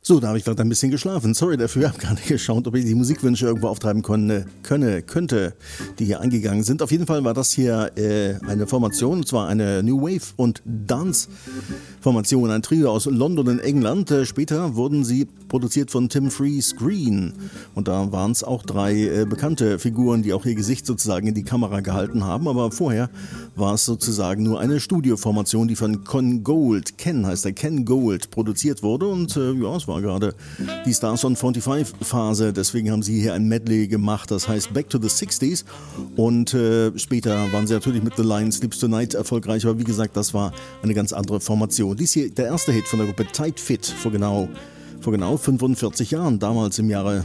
So, da habe ich gerade ein bisschen geschlafen. Sorry dafür, habe gar nicht geschaut, ob ich die Musikwünsche irgendwo auftreiben könnte, die hier eingegangen sind. Auf jeden Fall war das hier eine Formation, und zwar eine New Wave und Dance Formation, ein Trio aus London in England. Später wurden sie produziert von Tim Freeze Green und da waren es auch drei bekannte Figuren, die auch ihr Gesicht sozusagen in die Kamera gehalten haben, aber vorher war es sozusagen nur eine Studioformation, die von Ken Gold produziert wurde und ja, es war gerade die Stars on 45 Phase, deswegen haben sie hier ein Medley gemacht, das heißt Back to the 60s und später waren sie natürlich mit The Lion Sleeps Tonight erfolgreich, aber wie gesagt, das war eine ganz andere Formation. Dies hier der erste Hit von der Gruppe Tight Fit vor genau 45 Jahren, damals im Jahre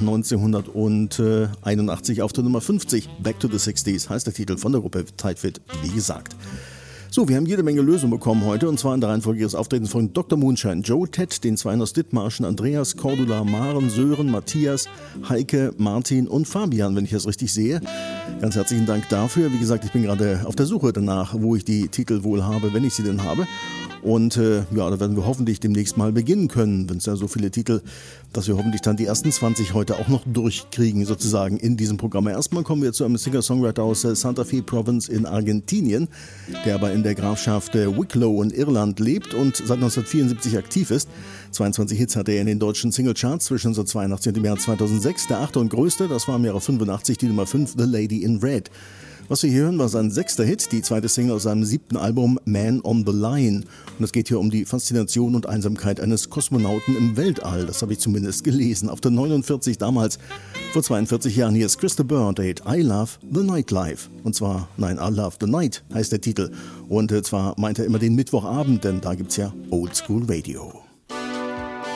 1981 auf der Nummer 50. Back to the 60s heißt der Titel von der Gruppe Tight Fit, wie gesagt. So, wir haben jede Menge Lösungen bekommen heute, und zwar in der Reihenfolge ihres Auftretens von Dr. Moonshine, Joe, Ted, den Zweien aus Dithmarschen, Andreas, Cordula, Maren, Sören, Matthias, Heike, Martin und Fabian, wenn ich das richtig sehe. Ganz herzlichen Dank dafür. Wie gesagt, ich bin gerade auf der Suche danach, wo ich die Titel wohl habe, wenn ich sie denn habe. Und ja, da werden wir hoffentlich demnächst mal beginnen können, wenn es ja so viele Titel, dass wir hoffentlich dann die ersten 20 heute auch noch durchkriegen, sozusagen in diesem Programm. Erstmal kommen wir zu einem Singer-Songwriter aus Santa Fe Province in Argentinien, der aber in der Grafschaft Wicklow in Irland lebt und seit 1974 aktiv ist. 22 Hits hatte er in den deutschen Singlecharts zwischen 1982 und dem Jahr 2006. Der achte und größte, das war im Jahre 85 die Nummer 5, The Lady in Red. Was wir hier hören, war sein 6. Hit, die zweite Single aus seinem 7. Album Man on the Line. Und es geht hier um die Faszination und Einsamkeit eines Kosmonauten im Weltall. Das habe ich zumindest gelesen. Auf der 49 damals, vor 42 Jahren, hier ist Chris Bird, I Love the Nightlife. Und zwar, I Love the Night heißt der Titel. Und zwar meint er immer den Mittwochabend, denn da gibt's ja Old School Radio.